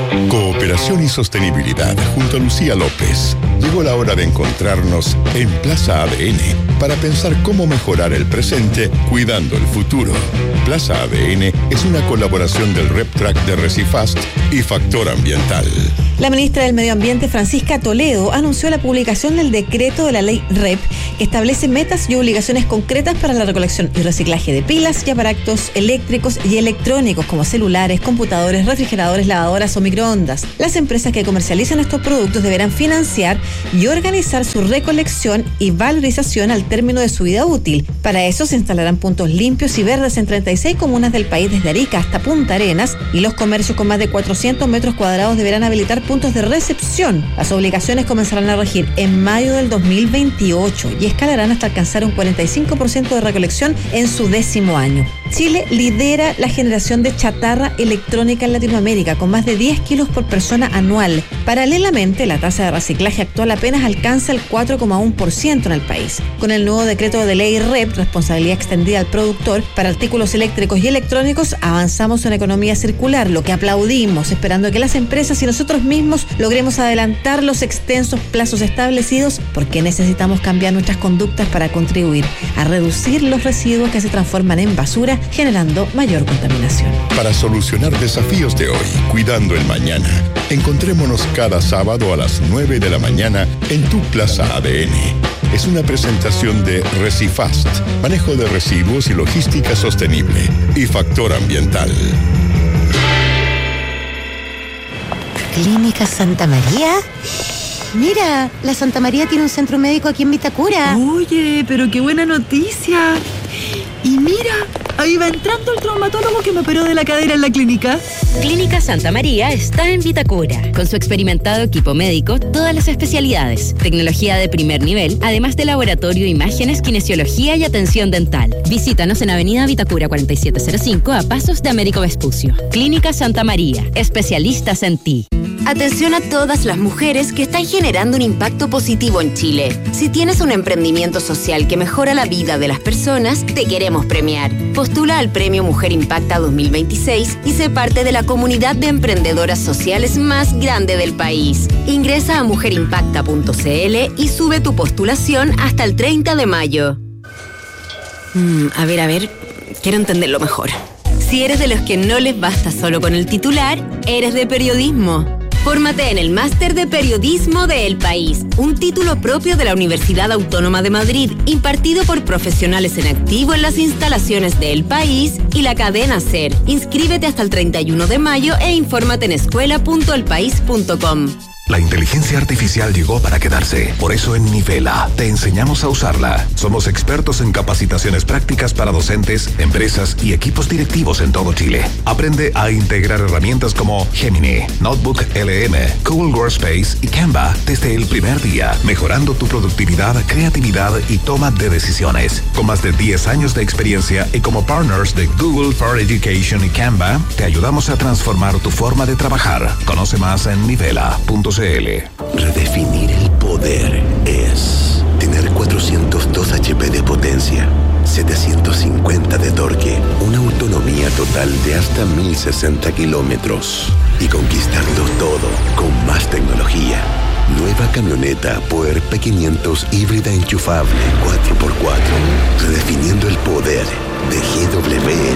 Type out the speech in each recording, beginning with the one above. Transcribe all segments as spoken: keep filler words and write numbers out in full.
Cooperación y sostenibilidad junto a Lucía López. Llegó la hora de encontrarnos en Plaza A D N para pensar cómo mejorar el presente cuidando el futuro. Plaza A D N es una colaboración del RepTrak de Recifast y Factor Ambiental. La ministra del Medio Ambiente, Francisca Toledo, anunció la publicación del decreto de la ley R E P que establece metas y obligaciones concretas para la recolección y reciclaje de pilas y aparatos eléctricos y electrónicos como celulares, computadores, refrigeradores, lavadoras o microondas. Las empresas que comercializan estos productos deberán financiar y organizar su recolección y valorización al término de su vida útil. Para eso se instalarán puntos limpios y verdes en treinta y seis comunas del país, desde Arica hasta Punta Arenas, y los comercios con más de cuatrocientos metros cuadrados deberán habilitar puntos de recepción. Las obligaciones comenzarán a regir en mayo del dos mil veintiocho y escalarán hasta alcanzar un cuarenta y cinco por ciento de recolección en su décimo año. Chile lidera la generación de chatarra electrónica en Latinoamérica, con más de diez kilos por persona anual. Paralelamente, la tasa de reciclaje actual apenas alcanza el cuatro coma uno por ciento en el país. Con el nuevo decreto de ley R E P, responsabilidad extendida al productor, para artículos eléctricos y electrónicos, avanzamos en economía circular, lo que aplaudimos, esperando que las empresas y nosotros mismos logremos adelantar los extensos plazos establecidos, porque necesitamos cambiar nuestras conductas para contribuir a reducir los residuos que se transforman en basura, generando mayor contaminación. Para solucionar desafíos de hoy, cuidando el mañana, encontrémonos cada sábado a las nueve de la mañana en tu Plaza A D N. Es una presentación de Recifast, manejo de residuos y logística sostenible, y Factor Ambiental. ¿Clínica Santa María? Mira, la Santa María tiene un centro médico aquí en Vitacura. Oye, pero qué buena noticia. Y mira, ahí va entrando el traumatólogo que me operó de la cadera en la clínica. Clínica Santa María está en Vitacura. Con su experimentado equipo médico, todas las especialidades, tecnología de primer nivel, además de laboratorio, imágenes, kinesiología y atención dental. Visítanos en Avenida Vitacura cuarenta y siete cero cinco, a pasos de Américo Vespucio. Clínica Santa María, especialistas en ti. Atención a todas las mujeres que están generando un impacto positivo en Chile. Si tienes un emprendimiento social que mejora la vida de las personas, te queremos premiar. Postula al Premio Mujer Impacta dos mil veintiséis y sé parte de la comunidad de emprendedoras sociales más grande del país. Ingresa a mujer impacta punto c l y sube tu postulación hasta el treinta de mayo. Mm, a ver, a ver, quiero entenderlo mejor. Si eres de los que no les basta solo con el titular, eres de periodismo. Fórmate en el Máster de Periodismo de El País, un título propio de la Universidad Autónoma de Madrid, impartido por profesionales en activo en las instalaciones de El País y la cadena SER. Inscríbete hasta el treinta y uno de mayo e infórmate en escuela punto el país punto com. La inteligencia artificial llegó para quedarse. Por eso en Nivela te enseñamos a usarla. Somos expertos en capacitaciones prácticas para docentes, empresas y equipos directivos en todo Chile. Aprende a integrar herramientas como Gemini, Notebook L M, Google Workspace y Canva desde el primer día, mejorando tu productividad, creatividad y toma de decisiones. Con más de diez años de experiencia y como partners de Google for Education y Canva, te ayudamos a transformar tu forma de trabajar. Conoce más en nivela punto c l. Redefinir el poder es tener cuatrocientos dos hachas de potencia, setecientos cincuenta de torque, una autonomía total de hasta mil sesenta kilómetros y conquistarlo todo con más tecnología. Nueva camioneta Power P quinientos híbrida enchufable cuatro por cuatro. Redefiniendo el poder de G W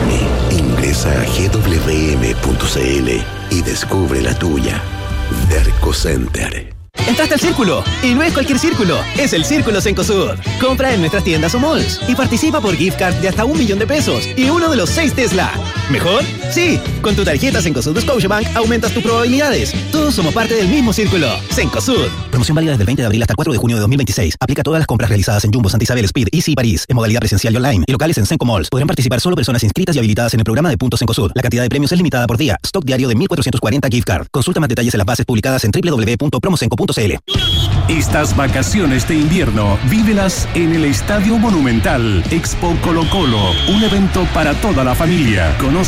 M. Ingresa a g w m punto c l y descubre la tuya. Derco Center. Entraste al Círculo, y no es cualquier círculo, es el Círculo Cencosud. Compra en nuestras tiendas o malls y participa por gift card de hasta un millón de pesos y uno de los seis Tesla. ¿Mejor? Sí, con tu tarjeta Cencosud de Scotiabank aumentas tus probabilidades. Todos somos parte del mismo círculo. Cencosud. Promoción válida desde el veinte de abril hasta el cuatro de junio de dos mil veintiséis. Aplica a todas las compras realizadas en Jumbo, Santa Isabel, Speed, Easy París, en modalidad presencial y online, y locales en Cenco Malls. Podrán participar solo personas inscritas y habilitadas en el programa de puntos Cencosud. La cantidad de premios es limitada por día. Stock diario de mil cuatrocientos cuarenta gift card. Consulta más detalles en las bases publicadas en w w w punto promocenco punto c l. Estas vacaciones de invierno, vívelas en el Estadio Monumental. Expo Colo Colo, un evento para toda la familia. Conoce todo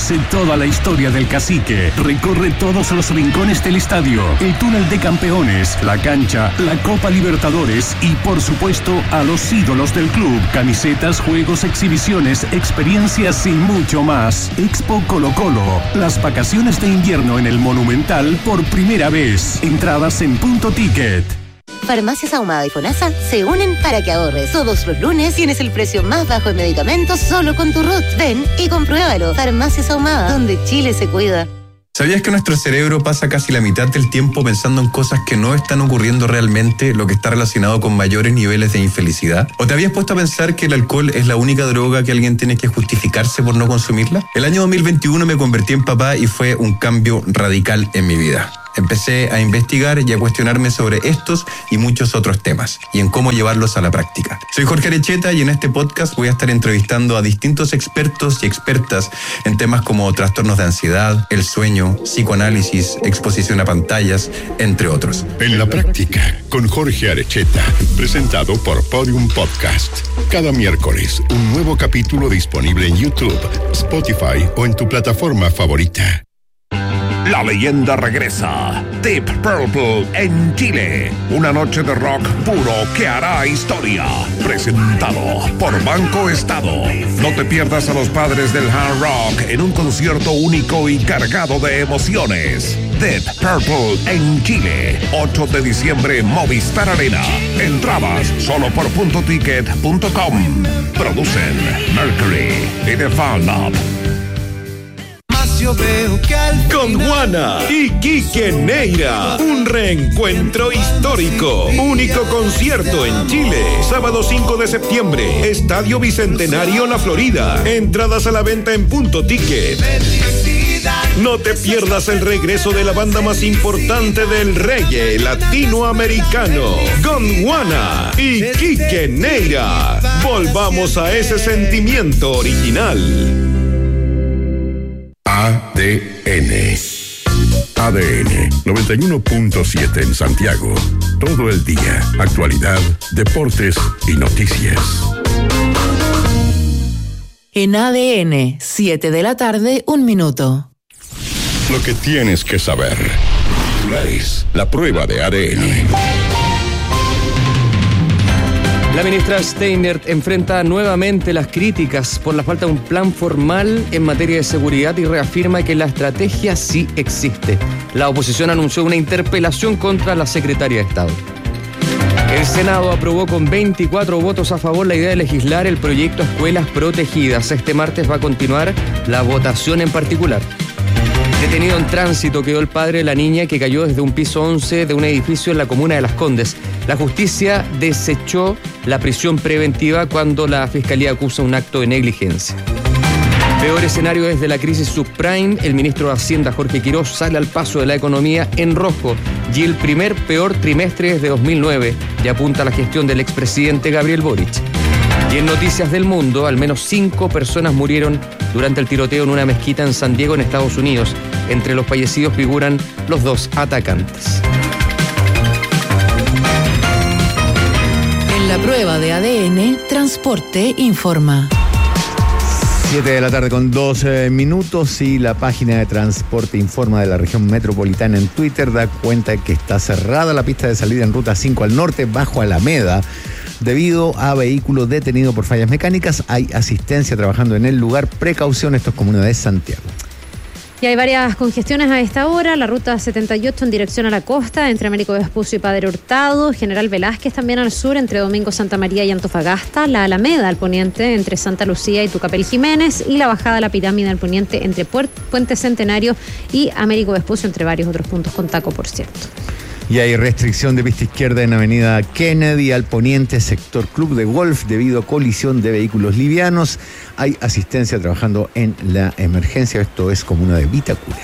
toda la historia del Cacique. Recorre todos los rincones del estadio, el túnel de campeones, la cancha, la Copa Libertadores y, por supuesto, a los ídolos del club. Camisetas, juegos, exhibiciones, experiencias y mucho más. Expo Colo Colo. Las vacaciones de invierno en el Monumental por primera vez. Entradas en Punto Ticket. Farmacias Ahumada y FONASA se unen para que ahorres. Todos los lunes tienes el precio más bajo en medicamentos solo con tu R U T. Ven y compruébalo. Farmacias Ahumada, donde Chile se cuida. ¿Sabías que nuestro cerebro pasa casi la mitad del tiempo pensando en cosas que no están ocurriendo realmente, lo que está relacionado con mayores niveles de infelicidad? ¿O te habías puesto a pensar que el alcohol es la única droga que alguien tiene que justificarse por no consumirla? El año dos mil veintiuno me convertí en papá y fue un cambio radical en mi vida. Empecé a investigar y a cuestionarme sobre estos y muchos otros temas y en cómo llevarlos a la práctica. Soy Jorge Arecheta y en este podcast voy a estar entrevistando a distintos expertos y expertas en temas como trastornos de ansiedad, el sueño, psicoanálisis, exposición a pantallas, entre otros. En la práctica, con Jorge Arecheta, presentado por Podium Podcast. Cada miércoles, un nuevo capítulo disponible en YouTube, Spotify o en tu plataforma favorita. La leyenda regresa. Deep Purple en Chile. Una noche de rock puro que hará historia. Presentado por Banco Estado. No te pierdas a los padres del hard rock en un concierto único y cargado de emociones. Deep Purple en Chile. ocho de diciembre, Movistar Arena. Entradas solo por punto ticket punto com. Producen Mercury y The Fan Lab. Con Juana y Quique Neira, un reencuentro histórico. Único concierto en Chile. Sábado cinco de septiembre, Estadio Bicentenario La Florida. Entradas a la venta en Punto Ticket. No te pierdas el regreso de la banda más importante del reggae latinoamericano, Gondwana y Quique Neira. Volvamos a ese sentimiento original. A D N. A D N noventa y uno punto siete en Santiago. Todo el día. Actualidad, deportes y noticias. En A D N, siete de la tarde, un minuto. Lo que tienes que saber. La prueba de A D N. La ministra Steinert enfrenta nuevamente las críticas por la falta de un plan formal en materia de seguridad y reafirma que la estrategia sí existe. La oposición anunció una interpelación contra la secretaria de Estado. El Senado aprobó con veinticuatro votos a favor la idea de legislar el proyecto Escuelas Protegidas. Este martes va a continuar la votación en particular. Detenido en tránsito quedó el padre de la niña que cayó desde un piso once de un edificio en la comuna de Las Condes. La justicia desechó la prisión preventiva cuando la fiscalía acusa un acto de negligencia. Peor escenario desde la crisis subprime. El ministro de Hacienda, Jorge Quirós, sale al paso de la economía en rojo y el primer peor trimestre desde dos mil nueve, y apunta a la gestión del expresidente Gabriel Boric. Y en noticias del mundo, al menos cinco personas murieron durante el tiroteo en una mezquita en San Diego, en Estados Unidos. Entre los fallecidos figuran los dos atacantes. En la prueba de A D N, Transporte informa. siete de la tarde con doce minutos y la página de Transporte Informa de la región metropolitana en Twitter da cuenta de que está cerrada la pista de salida en ruta cinco al norte bajo Alameda. Debido a vehículo detenido por fallas mecánicas, hay asistencia trabajando en el lugar. Precaución, esto es comuna de Santiago. Y hay varias congestiones a esta hora. La ruta setenta y ocho en dirección a la costa, entre Américo Vespucio y Padre Hurtado. General Velázquez también al sur, entre Domingo Santa María y Antofagasta. La Alameda al poniente, entre Santa Lucía y Tucapel Jiménez. Y la bajada a la Pirámide al poniente, entre Puente Centenario y Américo Vespucio, entre varios otros puntos con taco, por cierto. Y hay restricción de pista izquierda en avenida Kennedy al poniente, sector Club de Golf, debido a colisión de vehículos livianos. Hay asistencia trabajando en la emergencia. Esto es comuna de Vitacura.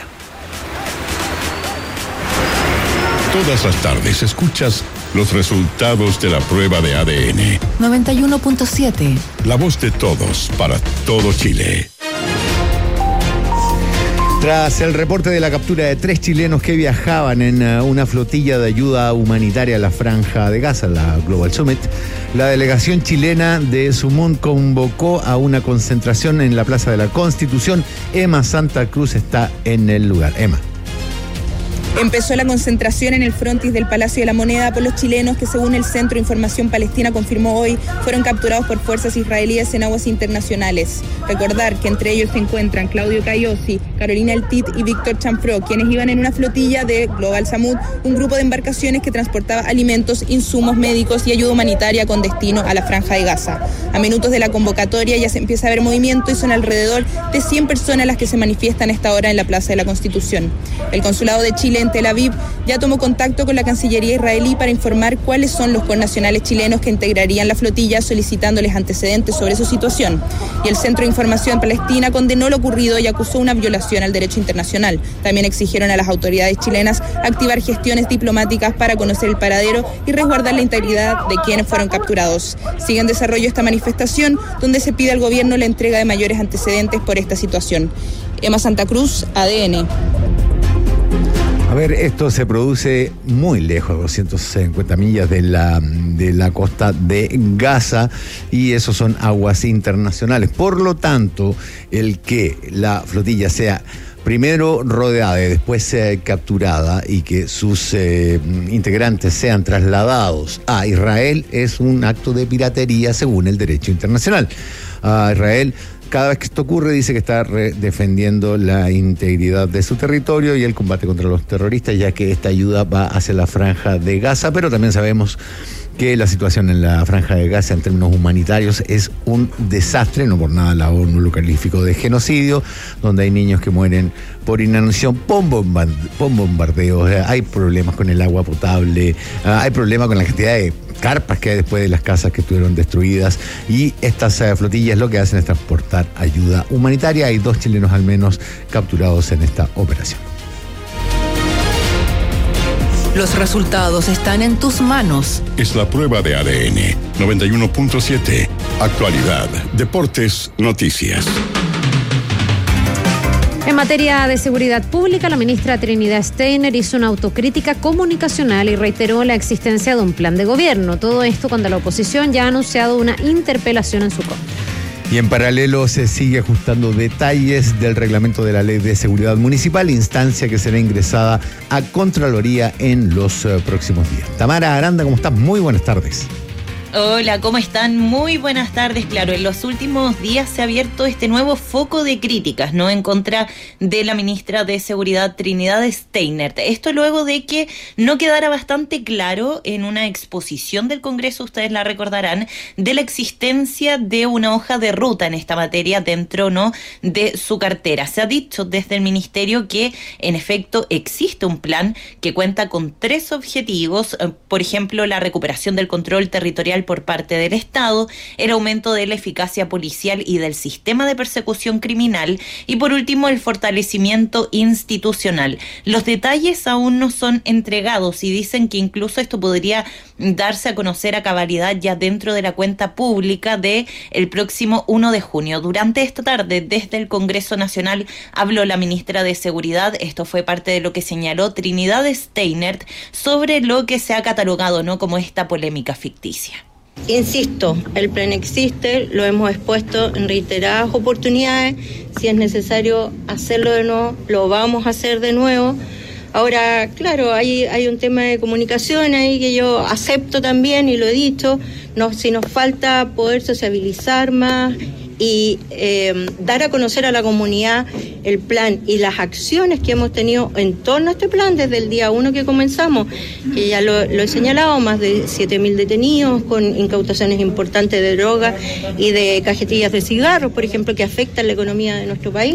Todas las tardes escuchas los resultados de la prueba de A D N. noventa y uno punto siete. La voz de todos para todo Chile. Tras el reporte de la captura de tres chilenos que viajaban en una flotilla de ayuda humanitaria a la Franja de Gaza, la Global Summit, la delegación chilena de Sumón convocó a una concentración en la Plaza de la Constitución. Emma Santa Cruz está en el lugar. Emma. Empezó la concentración en el frontis del Palacio de la Moneda por los chilenos que, según el Centro de Información Palestina confirmó hoy, fueron capturados por fuerzas israelíes en aguas internacionales. Recordar que entre ellos se encuentran Claudio Cayosi, Carolina Eltit y Víctor Chanfró, quienes iban en una flotilla de Global Samud, un grupo de embarcaciones que transportaba alimentos, insumos médicos y ayuda humanitaria con destino a la Franja de Gaza. A minutos de la convocatoria ya se empieza a ver movimiento y son alrededor de cien personas las que se manifiestan a esta hora en la Plaza de la Constitución. El Consulado de Chile en Tel Aviv ya tomó contacto con la Cancillería israelí para informar cuáles son los connacionales chilenos que integrarían la flotilla, solicitándoles antecedentes sobre su situación. Y el Centro de Información Palestina condenó lo ocurrido y acusó una violación al derecho internacional. También exigieron a las autoridades chilenas activar gestiones diplomáticas para conocer el paradero y resguardar la integridad de quienes fueron capturados. Sigue en desarrollo esta manifestación, donde se pide al gobierno la entrega de mayores antecedentes por esta situación. Emma Santa Cruz, A D N. A ver, esto se produce muy lejos, doscientas cincuenta millas de la, de la costa de Gaza, y eso son aguas internacionales. Por lo tanto, el que la flotilla sea primero rodeada y después eh, capturada y que sus eh, integrantes sean trasladados a Israel es un acto de piratería según el derecho internacional. A Israel, cada vez que esto ocurre, dice que está re- defendiendo la integridad de su territorio y el combate contra los terroristas, ya que esta ayuda va hacia la Franja de Gaza, pero también sabemos que la situación en la Franja de Gaza en términos humanitarios es un desastre. No por nada la ONU lo calificó de genocidio, donde hay niños que mueren por inanición, por bombardeos, hay problemas con el agua potable, hay problemas con la cantidad de carpas que hay después de las casas que estuvieron destruidas, y estas uh, flotillas lo que hacen es transportar ayuda humanitaria. Hay dos chilenos al menos capturados en esta operación. Los resultados están en tus manos. Es la prueba de A D N noventa y uno punto siete. Actualidad, deportes, noticias. En materia de seguridad pública, la ministra Trinidad Steiner hizo una autocrítica comunicacional y reiteró la existencia de un plan de gobierno. Todo esto cuando la oposición ya ha anunciado una interpelación en su contra. Y en paralelo se sigue ajustando detalles del reglamento de la Ley de Seguridad Municipal, instancia que será ingresada a Contraloría en los uh, próximos días. Tamara Aranda, ¿cómo estás? Muy buenas tardes. Hola, ¿cómo están? Muy buenas tardes. Claro, en los últimos días se ha abierto este nuevo foco de críticas, ¿no?, en contra de la ministra de Seguridad Trinidad Steiner. Esto luego de que no quedara bastante claro en una exposición del Congreso, ustedes la recordarán, de la existencia de una hoja de ruta en esta materia dentro, ¿no?, de su cartera. Se ha dicho desde el ministerio que en efecto existe un plan que cuenta con tres objetivos, por ejemplo, la recuperación del control territorial por parte del Estado, el aumento de la eficacia policial y del sistema de persecución criminal, y por último el fortalecimiento institucional. Los detalles aún no son entregados y dicen que incluso esto podría darse a conocer a cabalidad ya dentro de la cuenta pública de el próximo uno de junio. Durante esta tarde, desde el Congreso Nacional, habló la ministra de Seguridad. Esto fue parte de lo que señaló Trinidad Steiner sobre lo que se ha catalogado, ¿no?, como esta polémica ficticia. Insisto, el plan existe, lo hemos expuesto en reiteradas oportunidades. Si es necesario hacerlo de nuevo, lo vamos a hacer de nuevo. Ahora, claro, hay, hay un tema de comunicación ahí que yo acepto también y lo he dicho. No, si nos falta poder sociabilizar más y eh, dar a conocer a la comunidad el plan y las acciones que hemos tenido en torno a este plan desde el día uno que comenzamos, que ya lo, lo he señalado, más de siete mil detenidos con incautaciones importantes de drogas y de cajetillas de cigarros, por ejemplo, que afectan la economía de nuestro país.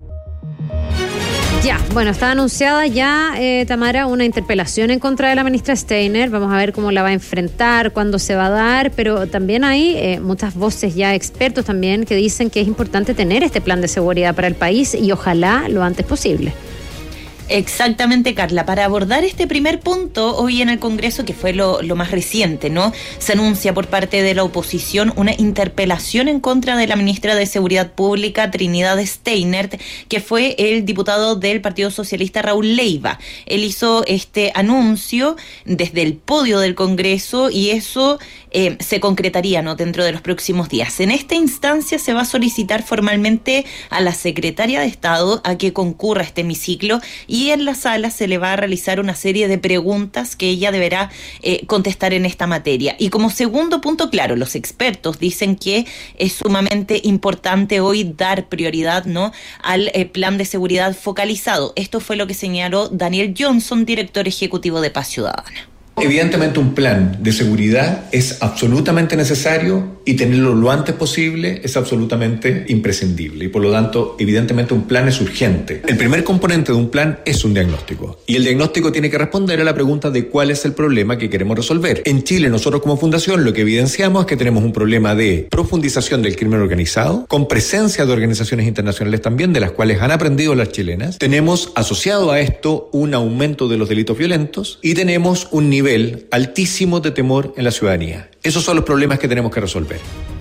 Ya, bueno, está anunciada ya, eh, Tamara, una interpelación en contra de la ministra Steiner. Vamos a ver cómo la va a enfrentar, cuándo se va a dar, pero también hay eh, muchas voces ya, expertos también, que dicen que es importante tener este plan de seguridad para el país y ojalá lo antes posible. Exactamente, Carla. Para abordar este primer punto, hoy en el Congreso, que fue lo, lo más reciente, ¿no? Se anuncia por parte de la oposición una interpelación en contra de la ministra de Seguridad Pública, Trinidad Steinert, que fue el diputado del Partido Socialista, Raúl Leiva. Él hizo este anuncio desde el podio del Congreso y eso eh, se concretaría, ¿no?, dentro de los próximos días. En esta instancia se va a solicitar formalmente a la secretaria de Estado a que concurra a este hemiciclo y en la sala se le va a realizar una serie de preguntas que ella deberá eh, contestar en esta materia. Y como segundo punto, claro, los expertos dicen que es sumamente importante hoy dar prioridad, ¿no?, al eh, plan de seguridad focalizado. Esto fue lo que señaló Daniel Johnson, director ejecutivo de Paz Ciudadana. Evidentemente un plan de seguridad es absolutamente necesario y tenerlo lo antes posible es absolutamente imprescindible y por lo tanto evidentemente un plan es urgente. El primer componente de un plan es un diagnóstico y el diagnóstico tiene que responder a la pregunta de cuál es el problema que queremos resolver. En Chile nosotros como fundación lo que evidenciamos es que tenemos un problema de profundización del crimen organizado con presencia de organizaciones internacionales también de las cuales han aprendido las chilenas. Tenemos asociado a esto un aumento de los delitos violentos y tenemos un nivel altísimo de temor en la ciudadanía. Esos son los problemas que tenemos que resolver.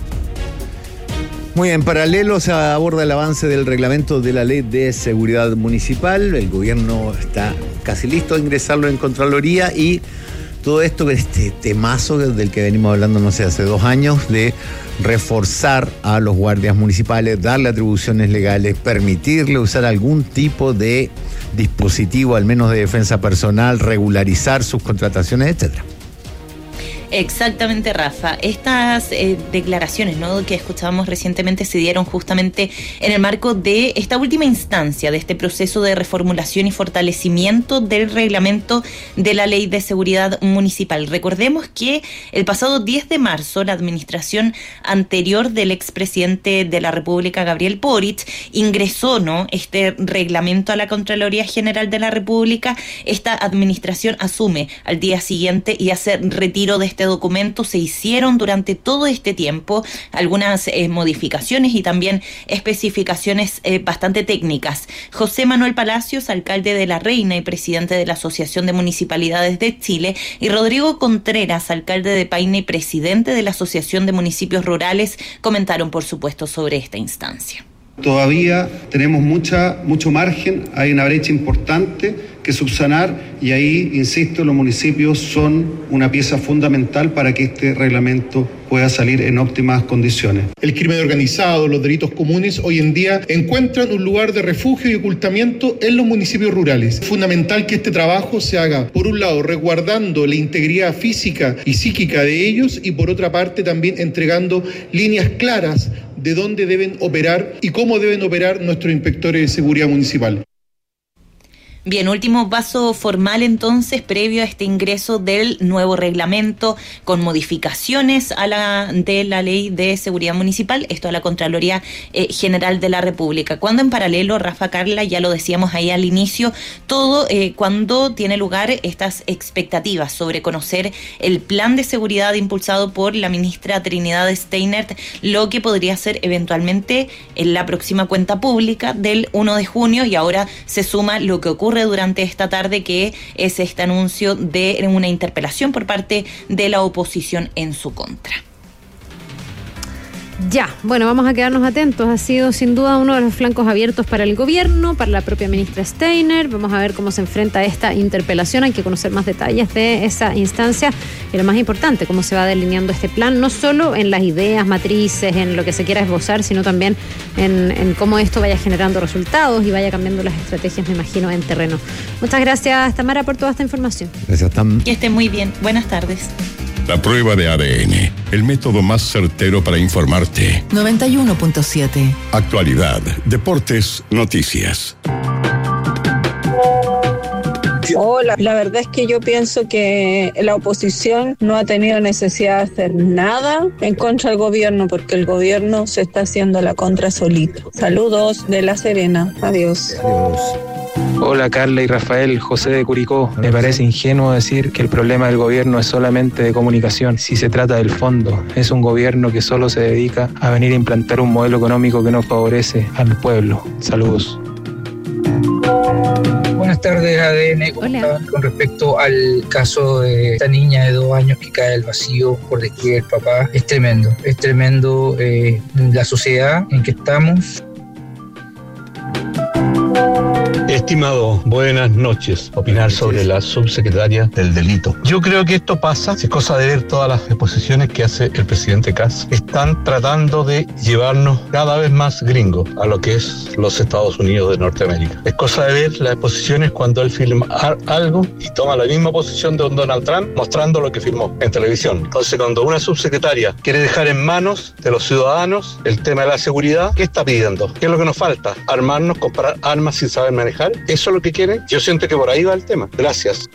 Muy bien, en paralelo se aborda el avance del reglamento de la Ley de Seguridad Municipal. El gobierno está casi listo a ingresarlo en Contraloría y todo esto, este temazo del que venimos hablando, no sé, hace dos años, de reforzar a los guardias municipales, darle atribuciones legales, permitirle usar algún tipo de dispositivo, al menos de defensa personal, regularizar sus contrataciones, etcétera. Exactamente, Rafa. Estas eh, declaraciones, ¿no?, que escuchábamos recientemente se dieron justamente en el marco de esta última instancia de este proceso de reformulación y fortalecimiento del reglamento de la Ley de Seguridad Municipal. Recordemos que el pasado diez de marzo la administración anterior del expresidente de la República, Gabriel Boric, ingresó, ¿no?, este reglamento a la Contraloría General de la República. Esta administración asume al día siguiente y hace retiro de este documento. Se hicieron durante todo este tiempo algunas eh, modificaciones y también especificaciones eh, bastante técnicas. José Manuel Palacios, alcalde de La Reina y presidente de la Asociación de Municipalidades de Chile, y Rodrigo Contreras, alcalde de Paine y presidente de la Asociación de Municipios Rurales, comentaron, por supuesto, sobre esta instancia. Todavía tenemos mucha, mucho margen, hay una brecha importante que subsanar y ahí, insisto, los municipios son una pieza fundamental para que este reglamento pueda salir en óptimas condiciones. El crimen organizado, los delitos comunes, hoy en día encuentran un lugar de refugio y ocultamiento en los municipios rurales. Es fundamental que este trabajo se haga, por un lado, resguardando la integridad física y psíquica de ellos y por otra parte también entregando líneas claras de dónde deben operar y cómo deben operar nuestros inspectores de seguridad municipal. Bien, último paso formal entonces previo a este ingreso del nuevo reglamento con modificaciones a la de la Ley de Seguridad Municipal, esto a la Contraloría eh, General de la República. Cuando en paralelo, Rafa, Carla, ya lo decíamos ahí al inicio, todo eh, cuando tiene lugar estas expectativas sobre conocer el plan de seguridad impulsado por la ministra Trinidad Steinert, lo que podría ser eventualmente en la próxima cuenta pública del primero de junio, y ahora se suma lo que ocurre durante esta tarde, que es este anuncio de una interpelación por parte de la oposición en su contra. Ya, bueno, vamos a quedarnos atentos. Ha sido sin duda uno de los flancos abiertos para el gobierno, para la propia ministra Steinert. Vamos a ver cómo se enfrenta a esta interpelación. Hay que conocer más detalles de esa instancia y lo más importante, cómo se va delineando este plan, no solo en las ideas, matrices, en lo que se quiera esbozar, sino también en, en cómo esto vaya generando resultados y vaya cambiando las estrategias, me imagino, en terreno. Muchas gracias, Tamara, por toda esta información. Gracias, Tam. Que estén muy bien. Buenas tardes. La prueba de A D N, el método más certero para informarte. noventa y uno punto siete. Actualidad, deportes, noticias. Hola, la verdad es que yo pienso que la oposición no ha tenido necesidad de hacer nada en contra del gobierno, porque el gobierno se está haciendo la contra solito. Saludos de La Serena. Adiós. Adiós. Hola Carla y Rafael, José de Curicó. Me parece ingenuo decir que el problema del gobierno es solamente de comunicación, si se trata del fondo. Es un gobierno que solo se dedica a venir a implantar un modelo económico que no favorece al pueblo. Saludos. Buenas Buenas tardes, A D N. ¿Cómo están? Con respecto al caso de esta niña de dos años que cae al vacío por descuido del papá, es tremendo. Es tremendo eh, la sociedad en que estamos. Estimado, buenas noches. Opinar sobre la subsecretaria del delito. Yo creo que esto pasa, es cosa de ver todas las exposiciones que hace el presidente Kast. Están tratando de llevarnos cada vez más gringos a lo que es los Estados Unidos de Norteamérica. Es cosa de ver las exposiciones cuando él firma algo y toma la misma posición de Donald Trump mostrando lo que firmó en televisión. Entonces, cuando una subsecretaria quiere dejar en manos de los ciudadanos el tema de la seguridad, ¿qué está pidiendo? ¿Qué es lo que nos falta? ¿Armarnos, comprar armas sin saber manejar? ¿Eso es lo que quieren? Yo siento que por ahí va el tema. Gracias.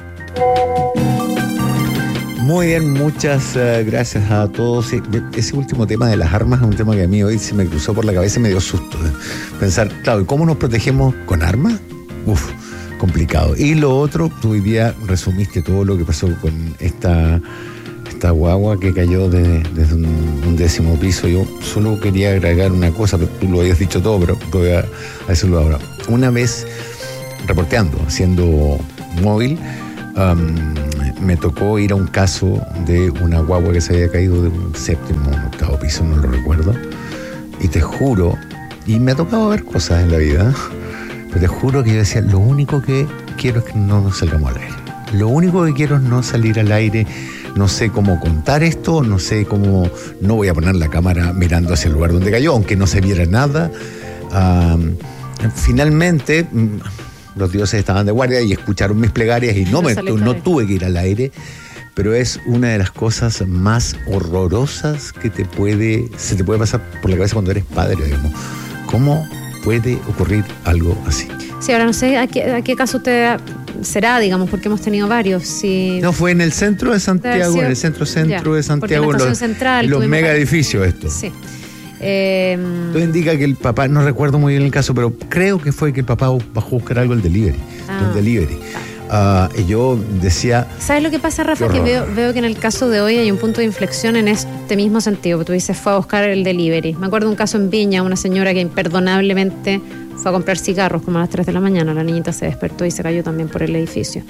Muy bien, muchas uh, gracias a todos. Ese último tema de las armas es un tema que a mí hoy se me cruzó por la cabeza y me dio susto. ¿eh? Pensar, claro, ¿cómo nos protegemos con armas? Uf, complicado. Y lo otro, tú hoy día resumiste todo lo que pasó con esta, esta guagua que cayó de, desde un, un décimo piso. Yo solo quería agregar una cosa, pero tú lo habías dicho todo, pero voy a, a decirlo ahora. Una vez reporteando, haciendo móvil, um, me tocó ir a un caso de una guagua que se había caído de un séptimo o un octavo piso, no lo recuerdo, y te juro, y me ha tocado ver cosas en la vida, pero te juro que yo decía, lo único que quiero es que no nos salgamos al aire, lo único que quiero es no salir al aire. No sé cómo contar esto, no sé cómo, no voy a poner la cámara mirando hacia el lugar donde cayó, aunque no se viera nada. Um, finalmente los dioses estaban de guardia y escucharon mis plegarias y no, me, no tuve que ir al aire, pero es una de las cosas más horrorosas que te puede, se te puede pasar por la cabeza cuando eres padre, digamos. ¿Cómo puede ocurrir algo así? Sí, ahora no sé a qué, a qué caso usted será, digamos, porque hemos tenido varios. Si... No, fue en el centro de Santiago, sido... en el centro-centro de Santiago, en los, central, los mega edificios esto. Sí. Eh, Todo indica que el papá, no recuerdo muy bien el caso, pero creo que fue que el papá bajó a buscar algo el delivery. Ah, el delivery. Ah. Uh, y yo decía... ¿Sabes lo que pasa, Rafa? Que veo, veo que en el caso de hoy hay un punto de inflexión en este mismo sentido. Tú dices, fue a buscar el delivery. Me acuerdo de un caso en Viña, una señora que imperdonablemente fue a comprar cigarros como a las tres de la mañana. La niñita se despertó y se cayó también por el edificio.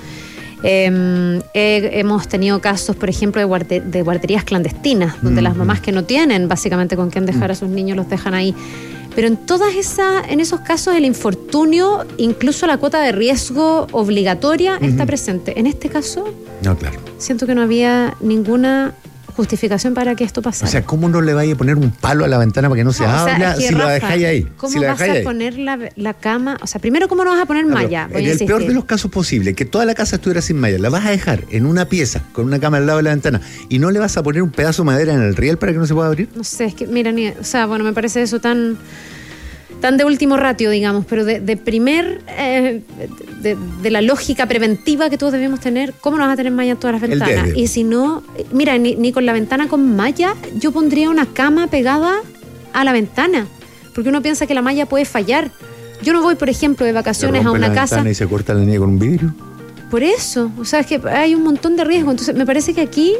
Eh, eh, hemos tenido casos, por ejemplo, de, guarde, de guarderías clandestinas, donde mm-hmm. las mamás que no tienen básicamente con quién dejar a sus niños los dejan ahí. Pero en todas esas, en esos casos el infortunio, incluso la cuota de riesgo obligatoria mm-hmm. está presente. En este caso, no, claro. siento que no había ninguna justificación para que esto pasara. O sea, ¿cómo no le vaya a poner un palo a la ventana para que no se no, abra o sea, es que, si Rafa, la dejáis ahí? ¿Cómo si la vas a ahí? poner la, la cama? O sea, primero, ¿cómo no vas a poner claro, malla? En el peor de los casos posibles, que toda la casa estuviera sin malla, la vas a dejar en una pieza con una cama al lado de la ventana y no le vas a poner un pedazo de madera en el riel para que no se pueda abrir. No sé, es que, mira, ni, o sea, bueno, me parece eso tan... tan de último ratio, digamos, pero de, de primer, eh, de, de la lógica preventiva que todos debemos tener, ¿cómo no vas a tener malla en todas las ventanas? Y si no, mira, ni, ni con la ventana con malla, yo pondría una cama pegada a la ventana, porque uno piensa que la malla puede fallar. Yo no voy, por ejemplo, de vacaciones a una la casa... y se corta la línea con un vidrio. Por eso, o sea, es que hay un montón de riesgo, entonces me parece que aquí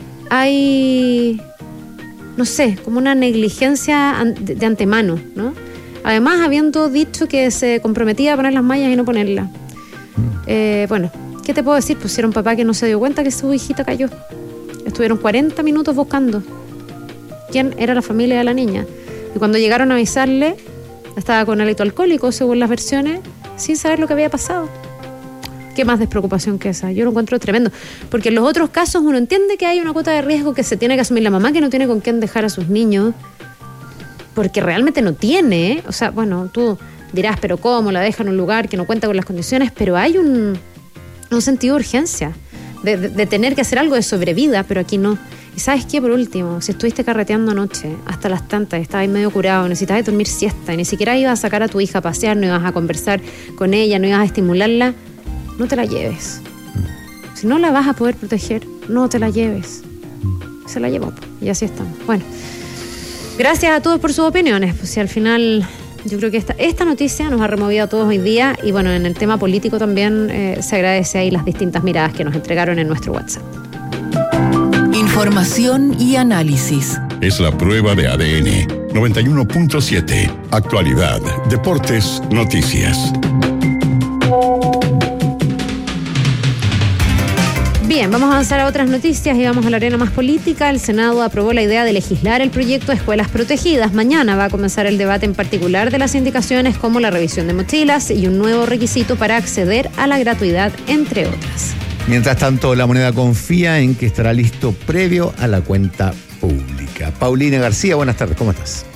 hay, no sé, como una negligencia de, de antemano, ¿no? Además, habiendo dicho que se comprometía a poner las mallas y no ponerlas. Eh, bueno, ¿qué te puedo decir? Pues si era un papá que no se dio cuenta que su hijita cayó. Estuvieron cuarenta minutos buscando quién era la familia de la niña. Y cuando llegaron a avisarle, estaba con hálito alcohólico, según las versiones, sin saber lo que había pasado. ¿Qué más despreocupación que esa? Yo lo encuentro tremendo. Porque en los otros casos uno entiende que hay una cuota de riesgo que se tiene que asumir la mamá, que no tiene con quién dejar a sus niños. Porque realmente no tiene, ¿eh? O sea, bueno, tú dirás, pero ¿cómo? La deja en un lugar que no cuenta con las condiciones, pero hay un, un sentido de urgencia, de, de, de tener que hacer algo de sobrevida, pero aquí no. Y ¿sabes qué? Por último, si estuviste carreteando anoche, hasta las tantas, estabas ahí medio curado, necesitabas dormir siesta, y ni siquiera ibas a sacar a tu hija a pasear, no ibas a conversar con ella, no ibas a estimularla, no te la lleves. Si no la vas a poder proteger, no te la lleves. Se la llevó, y así estamos. Bueno. Gracias a todos por sus opiniones. Pues si al final yo creo que esta, esta noticia nos ha removido a todos hoy día y bueno, en el tema político también eh, se agradece ahí las distintas miradas que nos entregaron en nuestro WhatsApp. Información y análisis. Es la prueba de A D N. noventa y uno punto siete. Actualidad, deportes, noticias. Bien, vamos a avanzar a otras noticias y vamos a la arena más política. El Senado aprobó la idea de legislar el proyecto de escuelas protegidas. Mañana va a comenzar el debate en particular de las indicaciones como la revisión de mochilas y un nuevo requisito para acceder a la gratuidad, entre otras. Mientras tanto, La Moneda confía en que estará listo previo a la cuenta pública. Paulina García, buenas tardes, ¿cómo estás?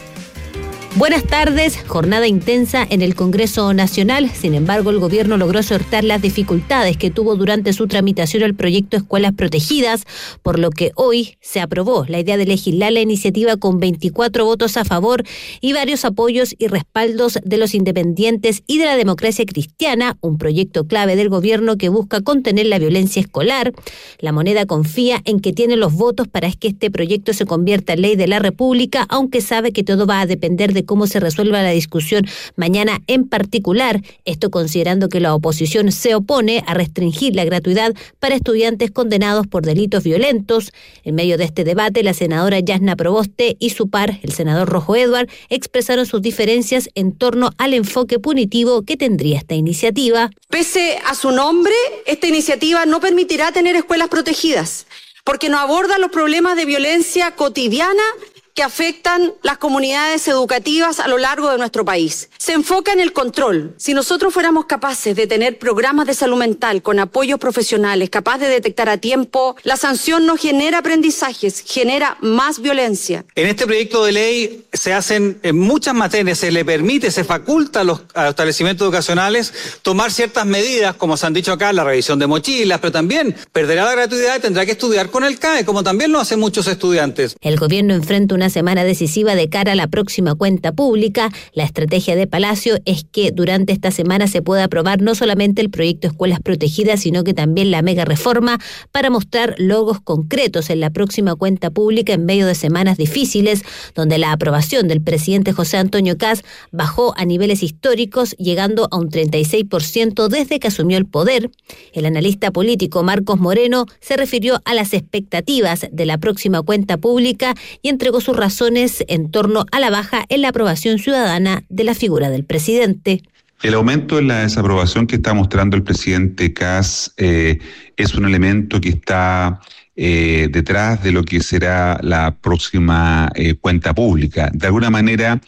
Buenas tardes. Jornada intensa en el Congreso Nacional. Sin embargo, el gobierno logró sortear las dificultades que tuvo durante su tramitación el proyecto Escuelas Protegidas, por lo que hoy se aprobó la idea de legislar la iniciativa con veinticuatro votos a favor y varios apoyos y respaldos de los independientes y de la Democracia Cristiana, un proyecto clave del gobierno que busca contener la violencia escolar. La Moneda confía en que tiene los votos para que este proyecto se convierta en ley de la República, aunque sabe que todo va a depender de cómo se resuelva la discusión mañana en particular, esto considerando que la oposición se opone a restringir la gratuidad para estudiantes condenados por delitos violentos. En medio de este debate, la senadora Yasna Proboste y su par, el senador Rojo Edward, expresaron sus diferencias en torno al enfoque punitivo que tendría esta iniciativa. Pese a su nombre, esta iniciativa no permitirá tener escuelas protegidas, porque no aborda los problemas de violencia cotidiana que afectan las comunidades educativas a lo largo de nuestro país. Se enfoca en el control. Si nosotros fuéramos capaces de tener programas de salud mental con apoyos profesionales, capaz de detectar a tiempo, la sanción no genera aprendizajes, genera más violencia. En este proyecto de ley se hacen en muchas materias, se le permite, se faculta a los, a los establecimientos educacionales tomar ciertas medidas, como se han dicho acá, la revisión de mochilas, pero también perderá la gratuidad y tendrá que estudiar con el C A E, como también lo hacen muchos estudiantes. El gobierno enfrenta una semana decisiva de cara a la próxima cuenta pública. La estrategia de Palacio es que durante esta semana se pueda aprobar no solamente el proyecto Escuelas Protegidas, sino que también la mega reforma para mostrar logos concretos en la próxima cuenta pública en medio de semanas difíciles, donde la aprobación del presidente José Antonio Kast bajó a niveles históricos, llegando a un treinta y seis por ciento desde que asumió el poder. El analista político Marcos Moreno se refirió a las expectativas de la próxima cuenta pública y entregó sus razones en torno a la baja en la aprobación ciudadana de la figura del presidente. El aumento en la desaprobación que está mostrando el presidente Kast eh, es un elemento que está eh, detrás de lo que será la próxima eh, cuenta pública. De alguna manera,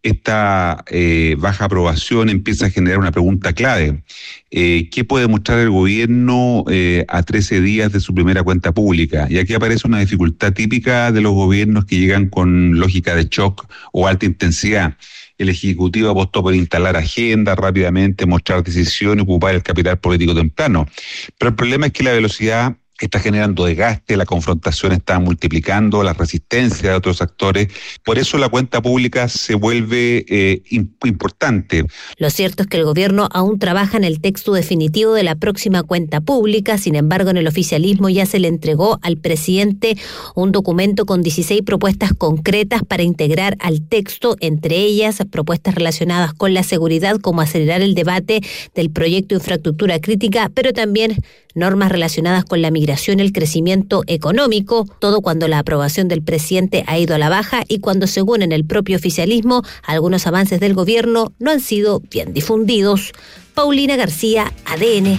esta eh, baja aprobación empieza a generar una pregunta clave. Eh, ¿Qué puede mostrar el gobierno eh, a trece días de su primera cuenta pública? Y aquí aparece una dificultad típica de los gobiernos que llegan con lógica de shock o alta intensidad. El Ejecutivo apostó por instalar agenda rápidamente, mostrar decisión y ocupar el capital político temprano. Pero el problema es que la velocidad está generando desgaste, la confrontación está multiplicando, la resistencia de otros actores. Por eso la cuenta pública se vuelve eh, importante. Lo cierto es que el gobierno aún trabaja en el texto definitivo de la próxima cuenta pública. Sin embargo, en el oficialismo ya se le entregó al presidente un documento con dieciséis propuestas concretas para integrar al texto, entre ellas propuestas relacionadas con la seguridad, como acelerar el debate del proyecto de infraestructura crítica, pero también normas relacionadas con la migración y el crecimiento económico, todo cuando la aprobación del presidente ha ido a la baja y cuando, según en el propio oficialismo, algunos avances del gobierno no han sido bien difundidos. Paulina García, A D N.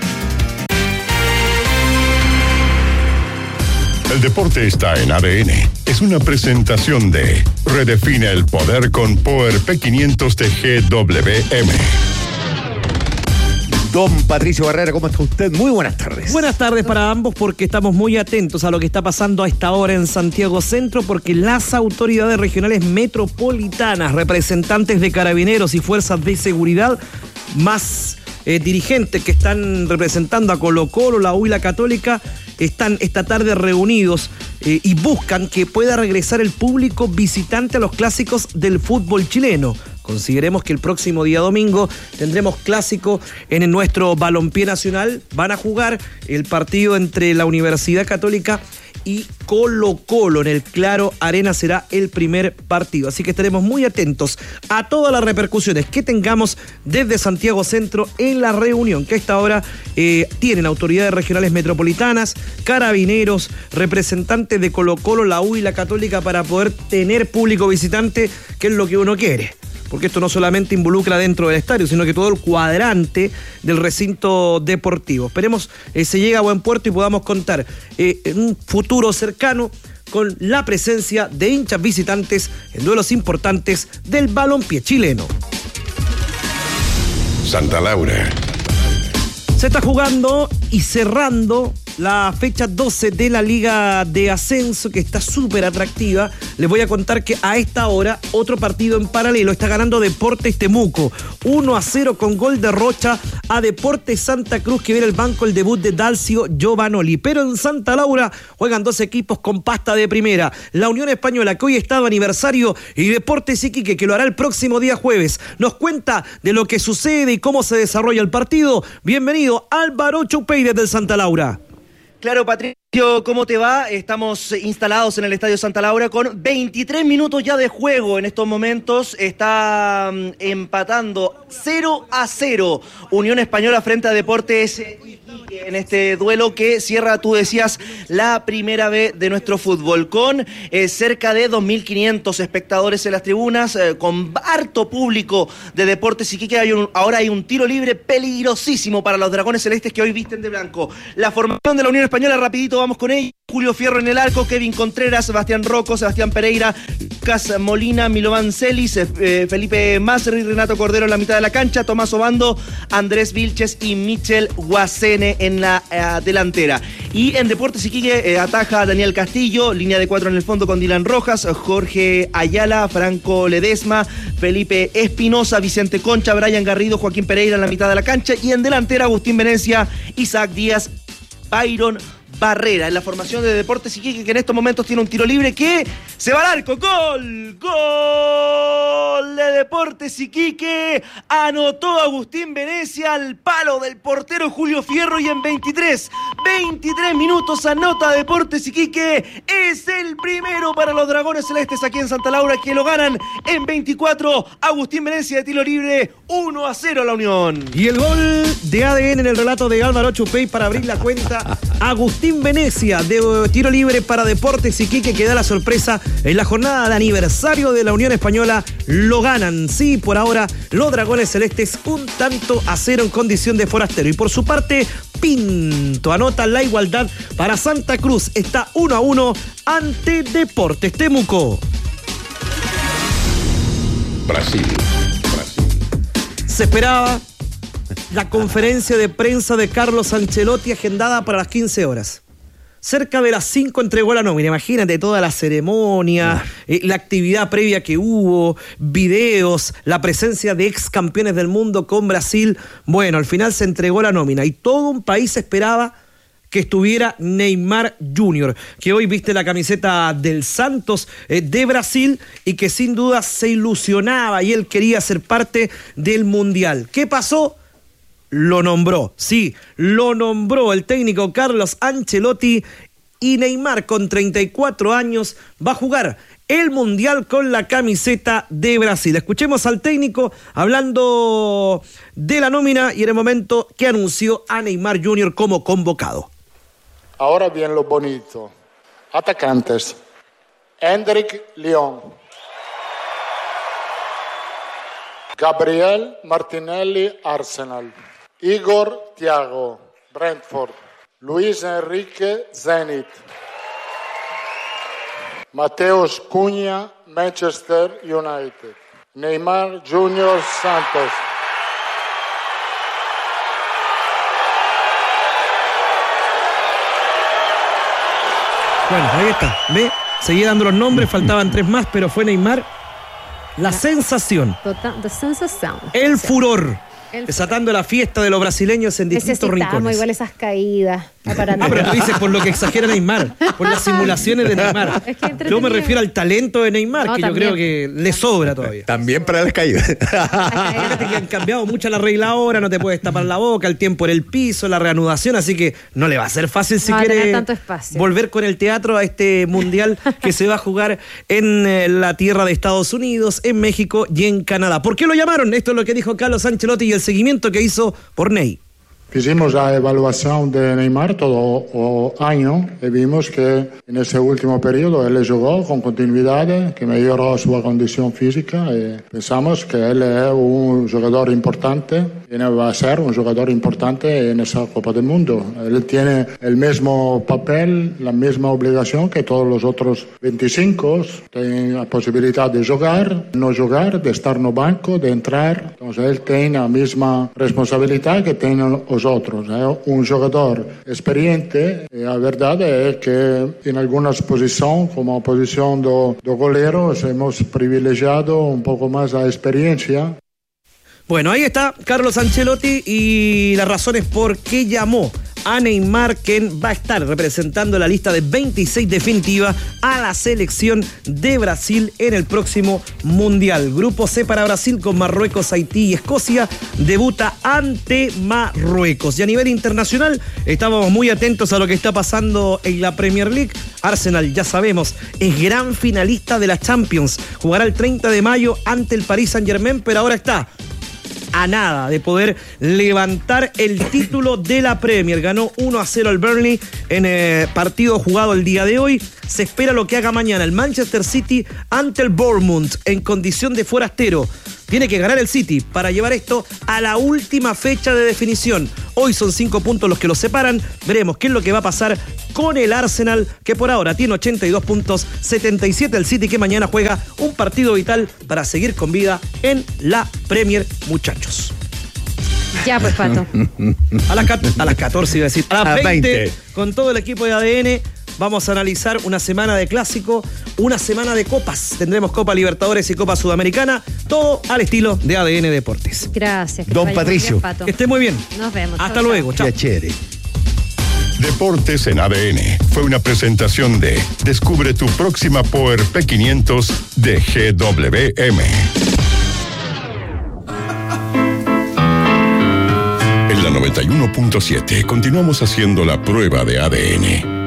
El deporte está en A D N. Es una presentación de Redefine el poder con Power P quinientos de G W M. Don Patricio Barrera, ¿cómo está usted? Muy buenas tardes. Buenas tardes para ambos, porque estamos muy atentos a lo que está pasando a esta hora en Santiago Centro, porque las autoridades regionales metropolitanas, representantes de carabineros y fuerzas de seguridad, más eh, dirigentes que están representando a Colo-Colo, la U y la Católica, están esta tarde reunidos eh, y buscan que pueda regresar el público visitante a los clásicos del fútbol chileno. Consideremos que el próximo día domingo tendremos clásico en nuestro balompié nacional. Van a jugar el partido entre la Universidad Católica y Colo-Colo. En el Claro Arena será el primer partido. Así que estaremos muy atentos a todas las repercusiones que tengamos desde Santiago Centro en la reunión que a esta hora eh, tienen autoridades regionales metropolitanas, carabineros, representantes de Colo-Colo, la U y la Católica, para poder tener público visitante, que es lo que uno quiere. porque esto no solamente involucra dentro del estadio, sino que todo el cuadrante del recinto deportivo. Esperemos eh, se llegue a buen puerto y podamos contar eh, en un futuro cercano con la presencia de hinchas visitantes en duelos importantes del balompié chileno. Santa Laura. Se está jugando y cerrando la fecha doce de la Liga de Ascenso, que está súper atractiva. Les voy a contar que a esta hora otro partido en paralelo está ganando Deportes Temuco uno a cero con gol de Rocha a Deportes Santa Cruz, que viene el banco el debut de Dalcio Giovanoli. Pero en Santa Laura juegan dos equipos con pasta de primera: la Unión Española, que hoy está de aniversario, y Deportes Iquique, que lo hará el próximo día jueves. Nos cuenta de lo que sucede y cómo se desarrolla el partido. Bienvenido, Álvaro Chupey, desde el Santa Laura. Claro, Patricio, ¿cómo te va? Estamos instalados en el Estadio Santa Laura con veintitrés minutos ya de juego en estos momentos. Está um, empatando cero a cero Unión Española frente a Deportes Iquique en este duelo que cierra, tú decías, la primera vez de nuestro fútbol, con eh, cerca de dos mil quinientos espectadores en las tribunas, eh, con harto público de Deportes Iquique. Hay un, ahora hay un tiro libre peligrosísimo para los Dragones Celestes, que hoy visten de blanco. La formación de la Unión Española, rapidito vamos con ella: Julio Fierro en el arco, Kevin Contreras, Sebastián Rocco, Sebastián Pereira, Lucas Molina, Milovan Celis, eh, Felipe Masri, Renato Cordero en la mitad de la cancha, Tomás Obando, Andrés Vilches y Michel Guacene en la eh, delantera. Y en Deportes Iquique eh, ataja Daniel Castillo, línea de cuatro en el fondo con Dylan Rojas, Jorge Ayala, Franco Ledesma, Felipe Espinosa, Vicente Concha, Brian Garrido, Joaquín Pereira en la mitad de la cancha, y en delantera Agustín Venecia, Isaac Díaz, Byron Barrera. En la formación de Deportes Iquique, que en estos momentos tiene un tiro libre que se va al arco. ¡Gol! ¡Gol de Deportes Iquique! Anotó Agustín Venecia al palo del portero Julio Fierro, y en veintitrés minutos anota Deportes Iquique. Es el primero para los Dragones Celestes aquí en Santa Laura, que lo ganan en veinticuatro. Agustín Venecia de tiro libre, uno a cero a la Unión. Y el gol de A D N en el relato de Álvaro Chupey para abrir la cuenta. Agustín Venecia de tiro libre para Deportes Iquique, que da la sorpresa en la jornada de aniversario de la Unión Española. Lo ganan, sí, por ahora los Dragones Celestes un tanto a cero en condición de forastero. Y por su parte, Pinto anota la igualdad para Santa Cruz. Está uno a uno ante Deportes Temuco. Brasil. Brasil. Se esperaba la conferencia de prensa de Carlos Ancelotti, agendada para las quince horas. Cerca de las cinco entregó la nómina. Imagínate toda la ceremonia, eh, la actividad previa que hubo, videos, la presencia de ex campeones del mundo con Brasil. Bueno, al final se entregó la nómina y todo un país esperaba que estuviera Neymar junior, que hoy viste la camiseta del Santos eh, de Brasil, y que sin duda se ilusionaba y él quería ser parte del Mundial. ¿Qué pasó? Lo nombró, sí, lo nombró el técnico Carlos Ancelotti, y Neymar, con treinta y cuatro años, va a jugar el Mundial con la camiseta de Brasil. Escuchemos al técnico hablando de la nómina y en el momento que anunció a Neymar junior como convocado. Ahora bien lo bonito. Atacantes: Hendrik León, Gabriel Martinelli, Arsenal; Igor Thiago, Brentford; Luis Enrique, Zenit; Mateus Cunha, Manchester United; Neymar junior, Santos. Bueno, ahí está, ¿ve? Seguía dando los nombres, faltaban tres más, pero fue Neymar. La, la sensación. Total, the sensación. El furor. El desatando furor. La fiesta de los brasileños en distintos rincones. Igual esas caídas. Ah, pero tú dices por lo que exagera Neymar, por las simulaciones de Neymar. Es que yo me refiero al talento de Neymar, no, que también. Yo creo que le sobra todavía. También para las caídas. Fíjate que han cambiado mucho la regla ahora, no te puedes tapar la boca, el tiempo en el piso, la reanudación, así que no le va a ser fácil si no quiere volver con el teatro a este mundial que se va a jugar en la tierra de Estados Unidos, en México y en Canadá. ¿Por qué lo llamaron? Esto es lo que dijo Carlos Ancelotti y el seguimiento que hizo por Ney. Hicimos la evaluación de Neymar todo el año y vimos que en ese último periodo él jugó con continuidad, que mejoró su condición física y pensamos que él es un jugador importante y va a ser un jugador importante en esa Copa del Mundo. Él tiene el mismo papel, la misma obligación que todos los otros veinticinco. Tiene la posibilidad de jugar, no jugar, de estar en el banco, de entrar. Entonces él tiene la misma responsabilidad que tienen los otros. Es un jugador experiente y la verdad es que en algunas posiciones, como posición de, de goleros, hemos privilegiado un poco más la experiencia. Bueno, ahí está Carlos Ancelotti y las razones por qué llamó a Neymar, quien va a estar representando la lista de veintiséis definitiva a la selección de Brasil en el próximo Mundial. Grupo C para Brasil con Marruecos, Haití y Escocia debuta ante Marruecos. Y a nivel internacional estamos muy atentos a lo que está pasando en la Premier League. Arsenal, ya sabemos, es gran finalista de la Champions. Jugará el treinta de mayo ante el Paris Saint-Germain, pero ahora está a nada de poder levantar el título de la Premier. Ganó uno a cero al Burnley en el partido jugado el día de hoy. Se espera lo que haga mañana el Manchester City ante el Bournemouth en condición de forastero. Tiene que ganar el City para llevar esto a la última fecha de definición. Hoy son cinco puntos los que los separan. Veremos qué es lo que va a pasar con el Arsenal, que por ahora tiene ochenta y dos puntos, setenta y siete el City, que mañana juega un partido vital para seguir con vida en la Premier, muchachos. Ya pues, Pato. A las, a las catorce iba a decir. A las veinte, veinte, con todo el equipo de A D N. Vamos a analizar una semana de clásico, una semana de copas. Tendremos Copa Libertadores y Copa Sudamericana, todo al estilo de A D N Deportes. Gracias. Don Patricio. Bien, que esté muy bien. Nos vemos. Hasta chau, luego. Chao. Deportes en A D N fue una presentación de Descubre tu próxima Power P quinientos de G W M. En la noventa y uno punto siete continuamos haciendo la prueba de A D N.